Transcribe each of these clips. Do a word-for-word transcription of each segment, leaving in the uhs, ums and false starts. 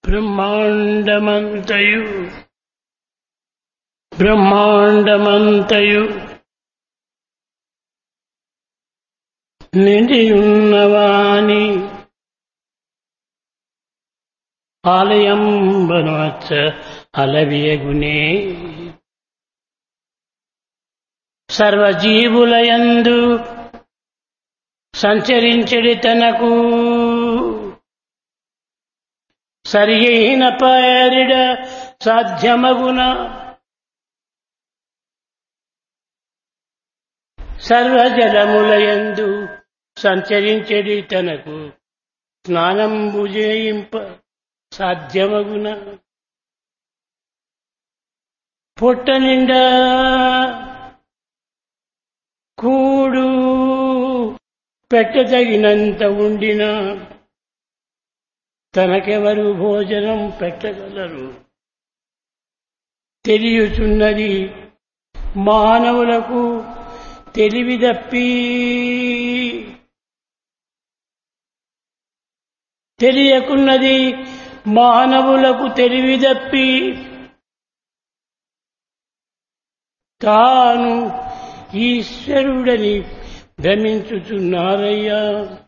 బ్రహ్మాండమంతయు బ్రహ్మాండమంతయు నిండియున్నవాని ఆలయంబనవచ్చ అలవియగునే సర్వజీవులయందు సంచరించెడి తనకు సరియైన పేరిడ సాధ్యమగున సర్వజలములయందు సంచరించెడి తనకు స్నానంబు చేయింప సాధ్యమగున పొట్ట నిండా కూడు పెట్టదగినంత ఉండిన తనకెవరు భోజనం పెట్టగలరు. తెలియుచున్నది మానవులకు తెలివిదప్పి తెలియకున్నది మానవులకు తెలివిదప్పి తాను ఈశ్వరుడని భ్రమించుచున్నారయ్యా.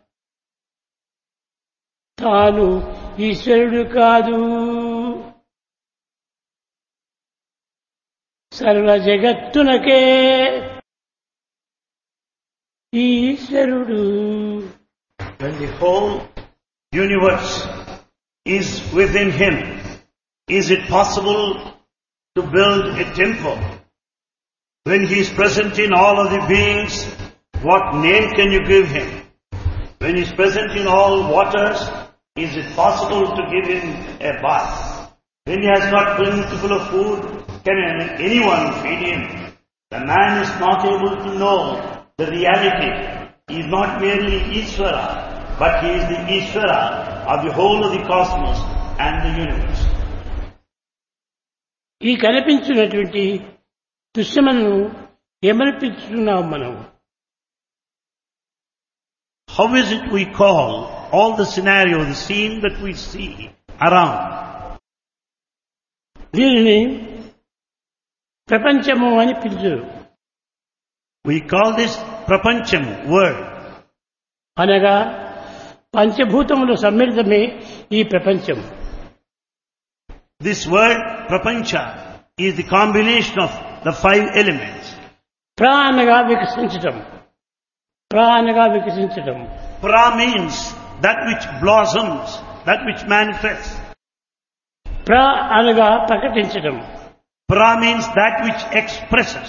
తాను ఈశ్వరుడు కాదు, సర్వ జగత్తునకే ఈశ్వరుడు. When the whole universe is within him, is it possible to build a temple? When he is present in all of the beings, what name can you give him? When he is present in all waters, is it possible to give him a bath? When he has not plentiful of food, can anyone feed him? The man is not able to know the reality. He is not merely Ishvara, but he is the Ishvara of the whole of the cosmos and the universe. ఈ కనిపించినటువంటి దృశ్యమును ఏమనిపించుతున్నాం మనం? How is it we call all the scenario, the scene that we see around? దీనిని ప్రపంచము అని పిలుచురు. We call this Prapancham word. అనగా పంచభూతముల సమ్మిళితమే ఈ ప్రపంచం. This word Prapancha is the combination of the five elements. ప్రా అనగా వికసించటం, ప్రా అనగా వికసించటం. Pra means that which blossoms, that which manifests. ప్రా అనగా ప్రకటించటం. Pra means that which expresses.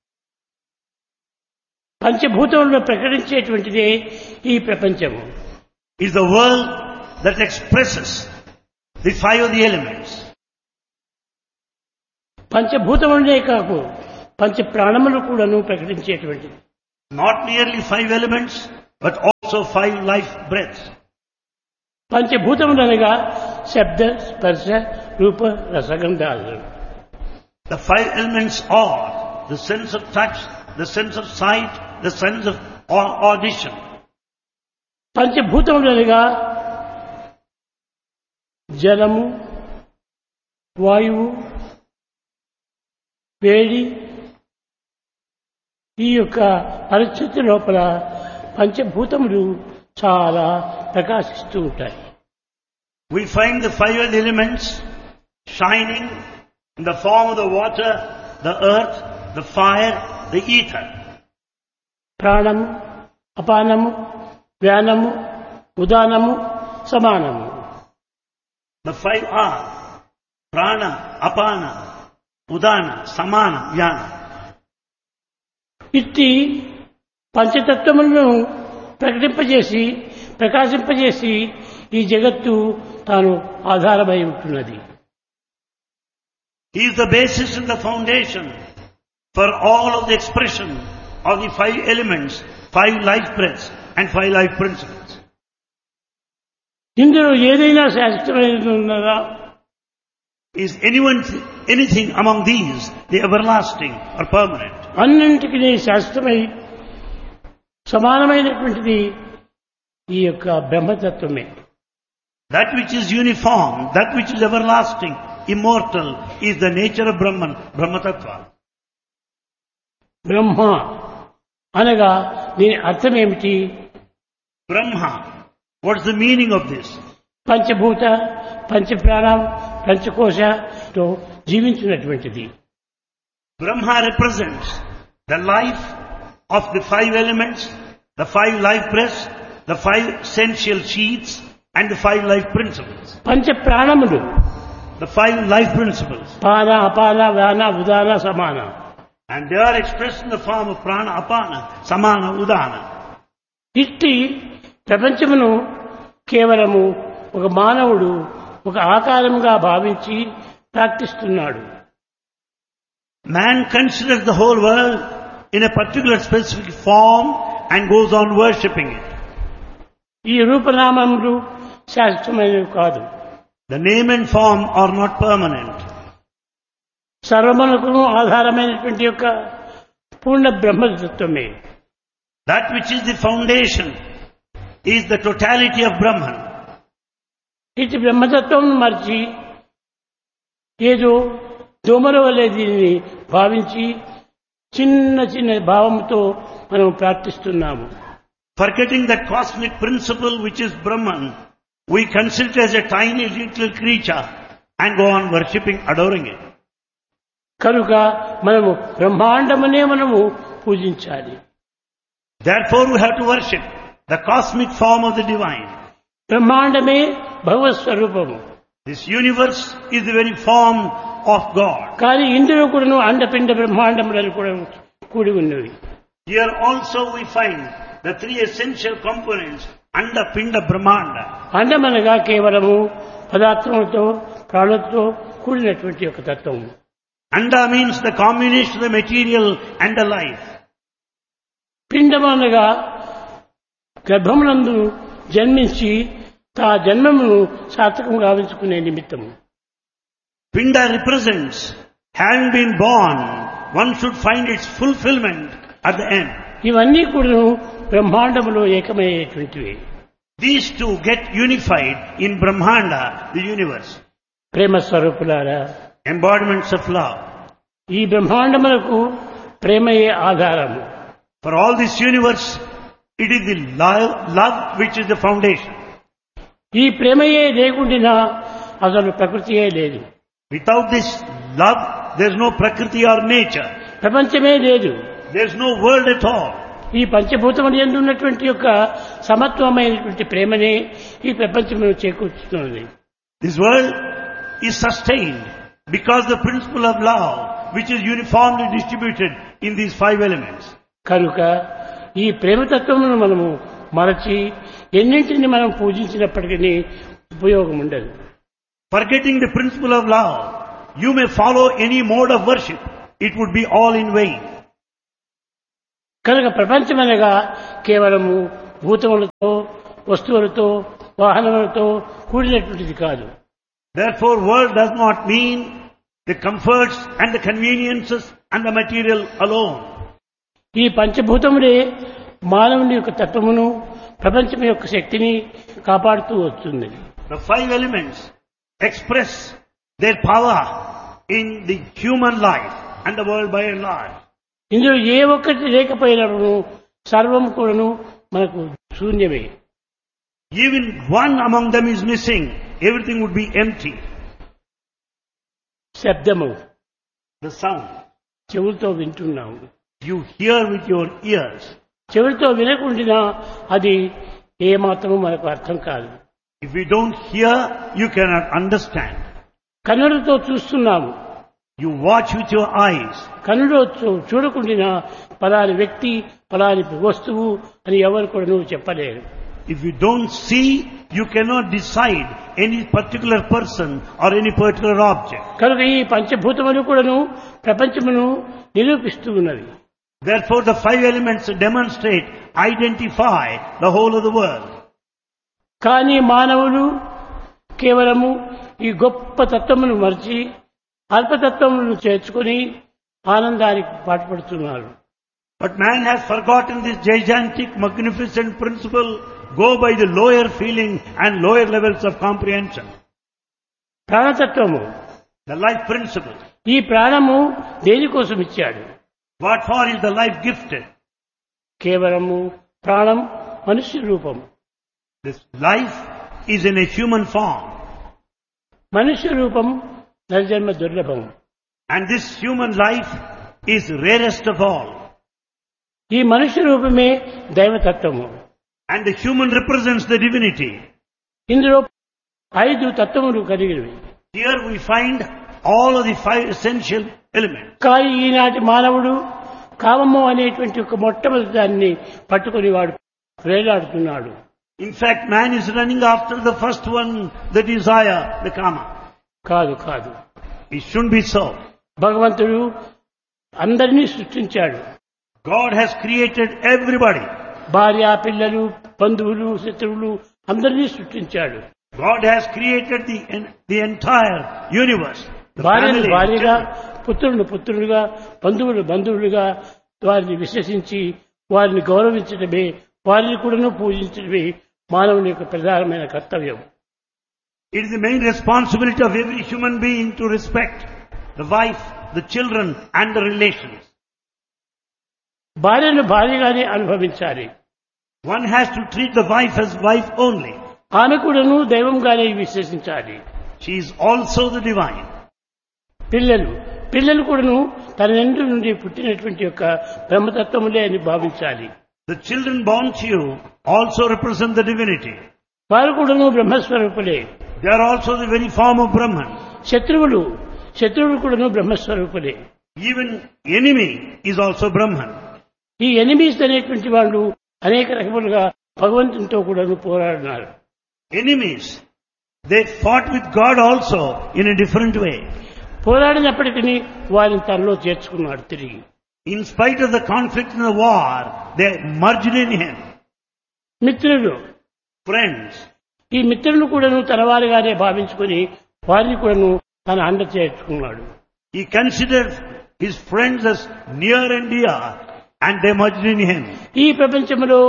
పంచభూతములను ప్రకటించేటువంటిదే ఈ ప్రపంచము. Is the world that expresses the five of the elements. పంచభూతములనే కాకు పంచ ప్రాణములు కూడాను ప్రకటించేటువంటిది. Not merely five elements, but also five life breaths. పంచభూతములనగా శబ్ద స్పర్శ రూప రసగంధాలు. The five elements are the sense of touch, the sense of sight, the sense of audition. పంచభూతములనగా జలము, వాయువు, వేడి. ఈ యొక్క పరిస్థితి లోపల పంచభూతములు చాలా ప్రకాశిస్తూ ఉంటాయి. We find the five elements shining in the form of the water, the earth, the fire, the ether. ప్రాణము, అపానము, వ్యానము, ఉదానము, సమానము. The five are prana, apana, udana, samana, vyana. ఇట్టి పంచతత్వములను ప్రకటింపజేసి ప్రకాశింపజేసి ఈ జగత్తు తాను ఆధారమై ఉంటున్నది. He is the basis and the foundation for all of the expression of the five elements, five life breaths and five life principles. ఇందులో ఏదైనా శాశ్వతమైనది ఉన్నదా? Is anyone, anything among these, the everlasting or permanent? అన్నింటికి శాశ్వతమై సమానమైనటువంటిది ఈ యొక్క బ్రహ్మతత్వమే. That which is uniform, that which is everlasting, immortal, is the nature of Brahman, Brahma Tattva. బ్రహ్మ అనగా దీని అర్థం ఏమిటి? Brahma. What's the meaning of this? పంచభూత పంచప్రాణం పంచకోశతో జీవించినటువంటిది. Brahma represents the life of the five elements, the five life breaths, the five essential sheaths, and the five life principles. పంచ ప్రాణములు, The five life principles. పాన అపాన వ్యాన ఉదాన సమాన. And they are expressed in the form of prana, apana, samana, udana. ఇట్టి ప్రపంచమును కేవలము ఒక మానవుడు ఒక ఆకారముగా భావించి ప్రార్థిస్తున్నాడు. Man considers the whole world in a particular specific form and goes on worshipping it. ఈ రూపనామములు శాశ్వతమైనవి కాదు. The name and form are not permanent. సర్వమునకును ఆధారమైనటువంటి యొక్క పూర్ణ బ్రహ్మతత్వమే. That which is the foundation is the totality of Brahman. ఇటు బ్రహ్మతత్వం మరిచి ఏదో దోమల వలె దీనిని భావించి చిన్న చిన్న భావంతో మనం ప్రార్థిస్తున్నాము. Forgetting that cosmic principle which is Brahman, we consider it as a tiny little creature and go on worshipping, adoring it. కనుక మనము బ్రహ్మాండమనే మనము పూజించాలి. Therefore we have to worship the cosmic form of the divine. బ్రహ్మాండమే భగవత్ స్వరూపము. This universe is the very form of God. కానీ ఇందులో కూడాను అండపిండ బ్రహ్మాండములను కూడా కూడి ఉన్నవి. Here also we find the three essential components Anda, Pinda, Brahmanda. అండమనగా కేవలము పదార్థములతో ప్రాణులతో కూడినటువంటి ఒక తత్వము. Anda means the combination of the material and the life. పిండమనగా గర్భమునందు జన్మించి తా జన్మమును సార్థకం గావించుకునే నిమిత్తము. Pinda represents having been born, one should find its fulfillment at the end. ఇవన్నీ కూడా బ్రహ్మాండములో ఏకమయ్యేటువంటివి. These two get unified in Brahmanda, the universe. ప్రేమ స్వరూపులారా, Embodiments of love. ఈ బ్రహ్మాండములకు ప్రేమయే ఆధారము. For all this universe, it is the love, love which is the foundation. ఈ ప్రేమయే లేకుండినా అసలు ప్రకృతియే లేదు. Without this love, there is no Prakriti or nature. ప్రపంచమే లేదు. There is no world at all. ఈ పంచభూతములు యందు ఉన్నటువంటి యొక్క సమత్వమైనటువంటి ప్రేమనే ఈ ప్రపంచమును చేకూర్చుతున్నది. This world is sustained because the principle of love, which is uniformly distributed in these five elements. కనుక ఈ ప్రేమతత్వమును మనము మరచి ఎన్నింటిని మనం పూజించినప్పటికీ ఉపయోగం ఉండదు. Forgetting the principle of love, you may follow any mode of worship. It would be all in vain. కనుక ప్రపంచమనగా కేవలము భూతములతో వస్తువులతో వాహనములతో కూడినటువంటిది కాదు. Therefore, world does not mean the comforts and the conveniences and the material alone. ఈ పంచభూతములే మానవుని యొక్క తత్వమును ప్రపంచం యొక్క శక్తిని కాపాడుతూ వస్తుంది. The five elements express their power in the human life and the world by and large. ఇందులో ఏ ఒక్కటి లేకపోయినప్పుడు సర్వం కూడాను మనకు శూన్యమే. Even one among them is missing, everything would be empty. శబ్దము, The sound చెవులతో వింటున్నాము. you hear with your ears. చెవులతో వినకుండినా అది ఏమాత్రము మనకు అర్థం కాదు. If we don't hear, you cannot understand. కన్నులతో చూస్తున్నాము. You watch with your eyes. కన్నులతో చూడకుండినా పలాని వ్యక్తి పలాని వస్తువు అని ఎవరు కూడా నువ్వు చెప్పలేరు. If you don't see, you cannot decide any particular person or any particular object. కనుక ఈ పంచభూతములు కూడాను ప్రపంచమును నిరూపిస్తూ ఉన్నవి. Therefore, the five elements demonstrate, identify the whole of the world. కానీ మానవులు కేవలము ఈ గొప్ప తత్వమును మరిచి అల్పతత్వములను చేర్చుకొని ఆనందానికి పాటుపడుతున్నారు. But man has forgotten this gigantic, magnificent principle go by the lower feeling and lower levels of comprehension. ప్రాణతత్వము, The life principle. ఈ ప్రాణము దేనికోసం ఇచ్చాడు? What for is the life gifted? కేవలము ప్రాణం మనుష్య రూపము. This life is in a human form. మనుష్య రూపం నరజన్మ దుర్లభం. And this human life is rarest of all. ఈ మనుష్య రూపమే దైవతత్వము. And the human represents the divinity. ఇందులో ఐదు తత్వములు కలిగినవి. Here we find all of the five essential elements. కానీ ఈనాటి మానవుడు కామము అనేటువంటి ఒక మొట్టమొదటి దాన్ని పట్టుకుని వాడు వేలాడుతున్నాడు. In fact, man is running after the first one, the desire, the kama. కాదు కాదు It shouldn't be so. భగవంతుడు అందరినీ సృష్టించాడు. God has created everybody. భార్య, పిల్లలు, బంధువులు, శత్రువులు అందరినీ సృష్టించాడు. God has created the, the entire universe. The భార్యను family, భార్యగా, children. పుత్రులను పుత్రులుగా, బంధువులు బంధువులుగా వారిని విశ్వసించి వారిని గౌరవించడమే, వారిని కూడాను పూజించడమే మానవుని యొక్క ప్రధానమైన కర్తవ్యం. It is the main responsibility of every human being to respect the wife, the children and the relations. భార్యను భార్యగానే అనుభవించాలి. One has to treat the wife as wife only. ఆమె కూడాను దైవంగానే విశ్వసించాలి. She is also the divine. పిల్లలు పిల్లలు కూడాను తన ఇంటి నుండి పుట్టినటువంటి యొక్క బ్రహ్మతత్వములే అని భావించాలి. The children born to you also represent the divinity. వారు కూడాను బ్రహ్మస్వరూపులే. They are also the very form of Brahman. శత్రువులు శత్రువులు కూడాను బ్రహ్మస్వరూపులే. Even enemy is also Brahman. ఈ ఎనిమీస్ అనేటువంటి వాళ్ళు అనేక రకములుగా భగవంతునితో కూడాను పోరాడినారు. Enemies, they fought with God also in a different way. పోరాడినప్పటికీ వారిని తనలో చేర్చుకున్నాడు తిరిగి. In spite of the conflict and the war, they merged in him. మిత్రులు, Friends, ఈ మిత్రులను కూడాను తన వారిగానే భావించుకుని వారిని కూడాను తన అండ చేర్చుకున్నాడు. he considered his friends as near and dear and they merged in him. ఈ ప్రపంచంలో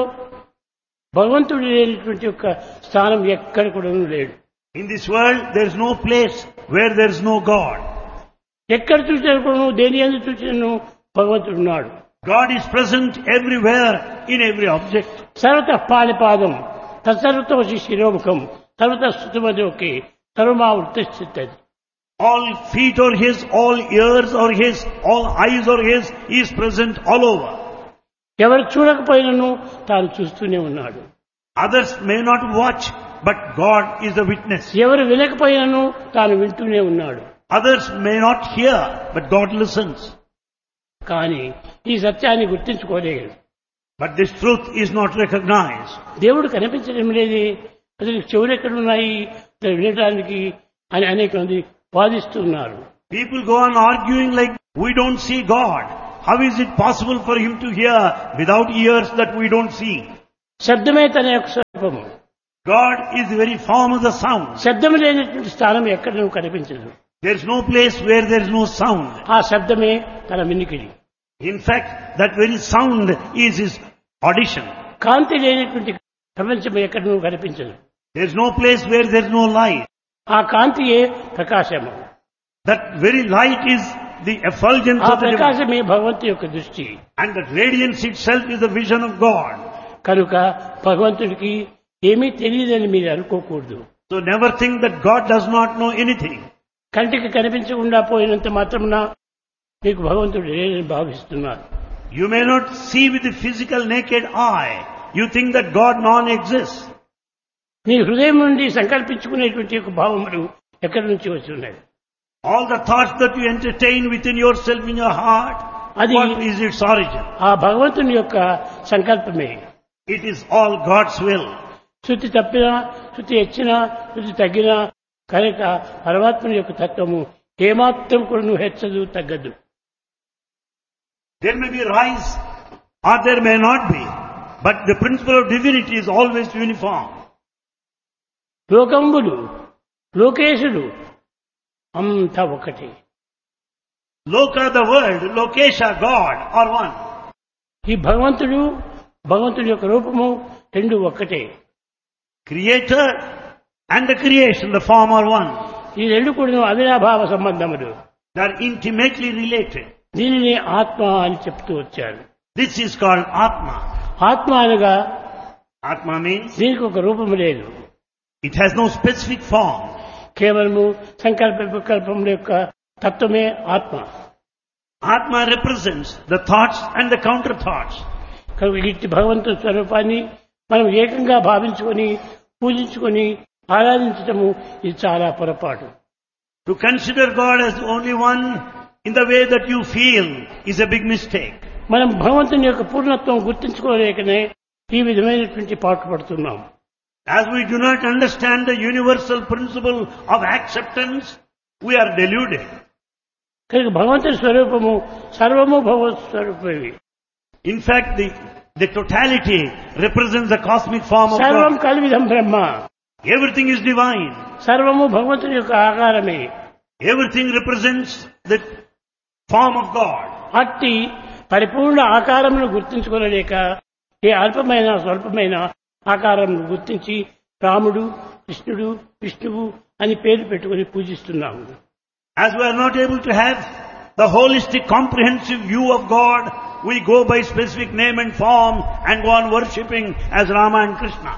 భగవంతుడు లేనటువంటి యొక్క స్థానం ఎక్కడ కూడాను లేడు. In this world, there is no place where there is no God. ఎక్కడ చూసినా కూడాను దేని యందు చూసినాను భగవంతుడు ఉన్నాడు. God is present everywhere in every object. సర్వత పాణిపాదం తత్సర్వతో శిరోముఖం సర్వత స్థుతిమదోకి సర్వమా వృత్తిస్థితది. All feet are his, all ears are his, all eyes are his. He is present all over. ఎవరు చూడకపోయినను తాను చూస్తూనే ఉన్నాడు. Others may not watch, but God is the witness. ఎవరు వినకపోయినను తాను వింటూనే ఉన్నాడు. Others may not hear, but God listens. కానీ ఈ సత్యాన్ని గుర్తించుకోలేదు. But this truth is not recognized. దేవుడు కనిపించడం లేదే, అసలు చెవులు ఎక్కడున్నాయి అసలు వినడానికి అని అనేక మంది వాదిస్తున్నారు. People go on arguing like, we don't see God. How is it possible for him to hear without ears that we don't see? శబ్దమే తన యొక్క స్వరూపము. God is the very form of the sound. శబ్దం లేనటువంటి స్థానం ఎక్కడ కనిపించదు. There is no place where there is no sound. ఆ శబ్దమే తన వినికిడి. In fact, that very sound is his audition. కాంతి లేనటువంటి ప్రపంచం ఎక్కడ కనిపించదు. There is no place where there is no light. ఆ కాంతియే ప్రకాశము. That very light is the effulgence ఆ of the divine. ప్రకాశమే భగవంతుని యొక్క దృష్టి. And that radiance itself is the vision of God. కనుక భగవంతుడికి ఏమీ తెలియదని మీరు అనుకోకూడదు. So never think that God does not know anything. కంటికి కనిపించకుండా పోయినంత మాత్రమున మీకు భగవంతుడు లేదని భావిస్తున్నారు. You may not see with the physical naked eye. You think that God non-exists. నీ హృదయం నుండి సంకల్పించుకునేటువంటి యొక్క భావములు ఎక్కడి నుంచి వస్తున్నాయి? All the thoughts that you entertain within yourself in your heart, Adi- what is its origin? ఆ భగవంతుని యొక్క సంకల్పమే. It is all God's will. శృతి తప్పినా శృతి హెచ్చినా శృతి తగ్గినా కనుక పరమాత్మని యొక్క తత్వము ఏమాత్రం కూడా నువ్వు హెచ్చదు తగ్గదు. There may be rise or there may not be, but the principle of divinity is always uniform. లోకంబులు లోకేశుడు అంతా ఒకటి. Loka, the world, Lokesha, God are one. ఈ భగవంతుడు భగవంతుడి యొక్క రూపము రెండు ఒక్కటే. Creator and the creation, the form are one. ఈ రెండు కూడా అవినాభావ సంబంధములు. They are intimately related. దీనిని ఆత్మ అని చెప్తూ వచ్చారు. This is called Atma. ఆత్మ అనగా Atma means దీనికి ఒక రూపము లేదు. it has no specific form. కేవలము సంకల్ప వికల్పముల యొక్క తత్వమే ఆత్మ. Atma represents the thoughts and the counter thoughts. కనుక ఇట్టి భగవంతుని స్వరూపాన్ని మనం ఏకంగా భావించుకొని పూజించుకొని ఆరాధించటము ఇది చాలా పొరపాటు. To consider God as the only one in the way that you feel is a big mistake. మనం భగవంతుని యొక్క పూర్ణత్వం గుర్తించుకోలేకనే ఈ విధమైనటువంటి పాటుపడుతున్నాం. As we do not understand the universal principle of acceptance, we are deluded. కనుక భగవంతుని స్వరూపము సర్వము భగవత్ స్వరూపమే. In fact, the, the totality represents the cosmic form of సర్వం God. కల్విదం Brahma. Everything is divine. సర్వము భగవంతుని యొక్క ఆకారమే. Everything represents the form of God. అట్టి పరిపూర్ణ ఆకారమును గుర్తించుకోలేక ఏ అల్పమైన స్వల్పమైన ఆకారమును గుర్తించి రాముడు కృష్ణుడు విష్ణువు అని పేరు పెట్టుకుని పూజిస్తున్నాము. As we are not able to have the holistic comprehensive view of God, we go by specific name and form and go on worshipping as Rama and Krishna.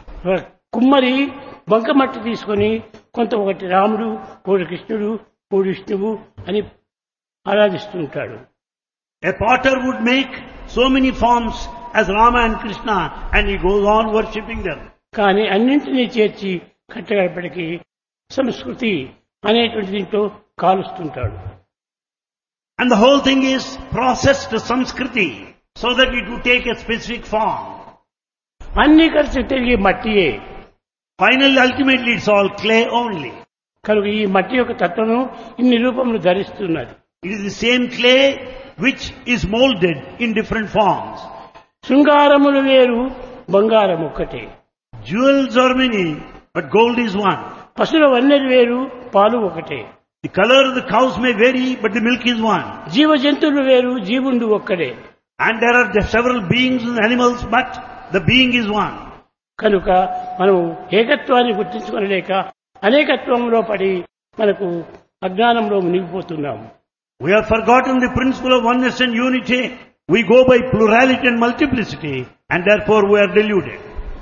కుమ్మరి బంకమట్టి తీసుకొని కొంత ఒకటి రాముడు కోడి కృష్ణుడు కోడి విష్ణువు అని ఆరాధిస్తుంటాడు. A potter would make so many forms as Rama and Krishna and he goes on worshipping them. కానీ అన్నింటినీ చేర్చి కట్టగడపటికి సంస్కృతి అనేటువంటి దీంట్లో కాలుస్తుంటాడు. And the whole thing is processed to Samskriti so that it would take a specific form. అన్ని కలిసి తిరిగి మట్టియే. Finally, ultimately it's all clay only. కనుక ఈ మట్టి యొక్క తత్వము ఇన్ని రూపములు ధరిస్తున్నది. It is the same clay which is molded in different forms. శృంగారములు వేరు బంగారం ఒక్కటే. Jewels are many, but gold is one. పశువుల వన్నెలు వేరు పాలు ఒకటే. The color of the cows may vary, but the milk is one. జీవ జంతువులు వేరు జీవుండు ఒక్కడే. And there are several beings and animals, but the being is one. కనుక మనం ఏకత్వాన్ని గుర్తించుకోలేక అనేకత్వంలో పడి మనకు అజ్ఞానంలో మునిగిపోతున్నాము. We have forgotten the principle of oneness and unity. We go by plurality and multiplicity, and therefore we are deluded.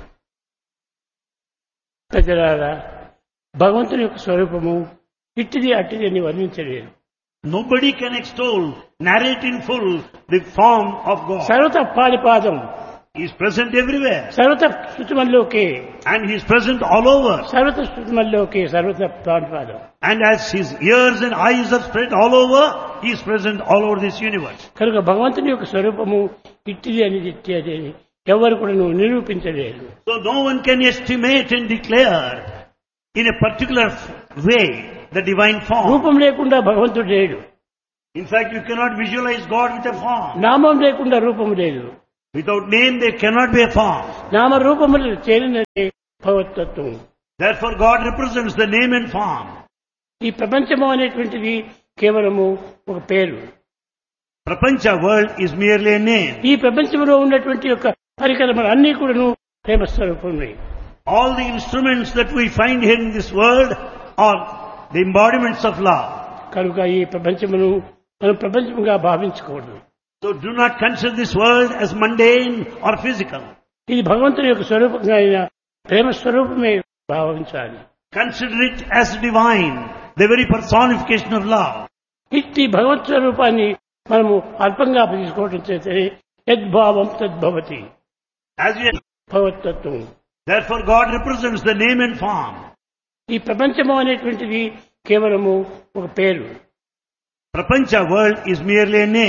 ప్రజలారా, భగవంతుని యొక్క స్వరూపము ఇట్టిది అట్టిది అని వర్ణించలేదు. Nobody can extol, narrate in full the form of God. సర్వత పాడిపాదం. He is present everywhere. సర్వత శృతిమల్లోకే. And He is present all over. సర్వత శృతిమల్లోకే సర్వత పాడిపాదం. And as His ears and eyes are spread all over, He is present all over this universe. కనుక భగవంతుని యొక్క స్వరూపము ఇట్టిది అని ఇట్టి అని ఎవరు కూడా నిరూపించలేరు. So no one can estimate and declare in a particular way the divine form. రూపం లేకుండా భగవంతుడు లేడు. In fact, you cannot visualize God with a form. నామం లేకుండా రూపం లేదు. Without name, there cannot be a form. నామ రూపములు చేరినదే భగవతత్వం. Therefore, God represents the name and form. ఈ ప్రపంచము అనేటువంటిది కేవలము ఒక పేరు. Prapancha world is merely a name. ఈ ప్రపంచంలో ఉన్నటువంటి యొక్క పరికరములు అన్ని కూడాను ప్రేమ స్వరూపమే. All the instruments that we find here in this world are the embodiments of love. కనుక ఈ ప్రపంచమును మనం ప్రపంచముగా భావించకూడదు. So do not consider this world as mundane or physical. ఇది భగవంతుని యొక్క స్వరూపంగా అయిన ప్రేమ స్వరూపమే భావించాలి. Consider it as divine, the very personification of love. ఇట్టి భగవత్ స్వరూపాన్ని మనము అల్పంగా తీసుకోవడం చేతనే యద్భావం తద్భవతి. As we, భగవతత్వం. therefore, God represents the name and form. ఈ ప్రపంచము అనేటువంటిది కేవలము ఒక పేరు. Prapancha world is merely a name.